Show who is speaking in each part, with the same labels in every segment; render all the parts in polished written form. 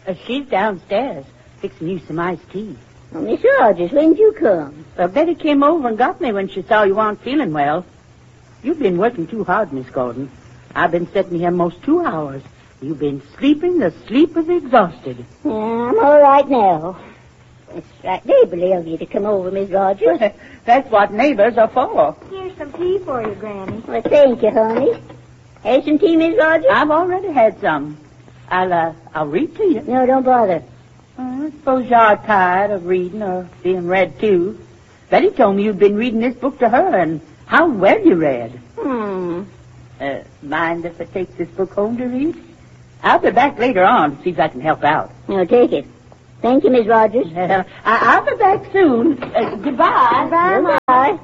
Speaker 1: She's downstairs, fixing you some iced tea.
Speaker 2: Oh, Miss Rogers, when'd you come?
Speaker 1: Well, Betty came over and got me when she saw you weren't feeling well. You've been working too hard, Miss Gordon. I've been sitting here most 2 hours. You've been sleeping the sleep of the exhausted.
Speaker 2: Yeah, I'm all right now. It's right neighborly of you to come over, Miss Rogers.
Speaker 1: That's what neighbors are for.
Speaker 3: Here's some tea for you, Granny.
Speaker 2: Well, thank you, honey. Have some tea, Miss Rogers?
Speaker 1: I've already had some. I'll read to you.
Speaker 2: No, don't bother.
Speaker 1: I suppose you're tired of reading or being read to. Betty told me you'd been reading this book to her, and how well you read. Mind if I take this book home to read? I'll be back later on to see if I can help out.
Speaker 2: No, take it. Thank you, Miss Rogers.
Speaker 1: I'll be back soon. Goodbye.
Speaker 2: Goodbye.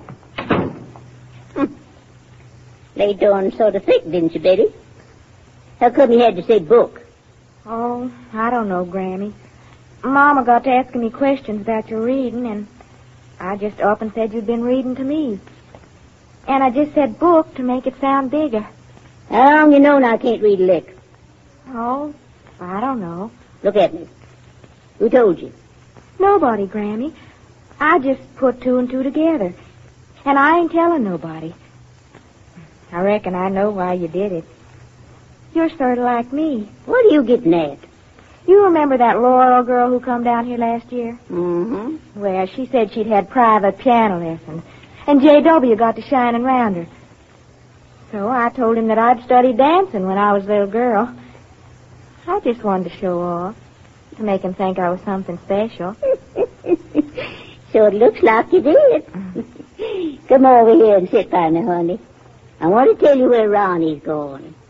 Speaker 2: Laid on sort of thick, didn't you, Betty? How come you had to say book?
Speaker 3: Oh, I don't know, Granny. Mama got to asking me questions about your reading, and I just up and said you'd been reading to me. And I just said book to make it sound bigger.
Speaker 2: How long you known I can't read a lick?
Speaker 3: Oh, I don't know.
Speaker 2: Look at me. Who told you?
Speaker 3: Nobody, Granny. I just put 2 and 2 together. And I ain't telling nobody. I reckon I know why you did it. You're sort of like me.
Speaker 2: What are you getting at?
Speaker 3: You remember that Laurel girl who come down here last year?
Speaker 2: Mm-hmm.
Speaker 3: Well, she said she'd had private piano lessons. And J.W. got to shining round her. So I told him that I'd studied dancing when I was a little girl. I just wanted to show off. To make him think I was something special.
Speaker 2: So it looks like you did. Come over here and sit by me, honey. I want to tell you where Ronnie's going.